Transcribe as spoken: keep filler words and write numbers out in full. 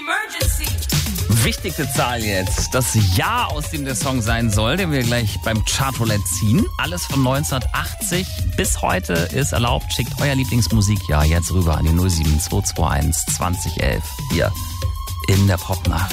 Wichtigste Zahl jetzt. Das Jahr, aus dem der Song sein soll, den wir gleich beim Chartroulette ziehen. Alles von neunzehnhundertachtzig bis heute ist erlaubt. Schickt euer Lieblingsmusikjahr jetzt rüber an die null sieben zwei zwei eins zwanzig elf hier in der Popnacht.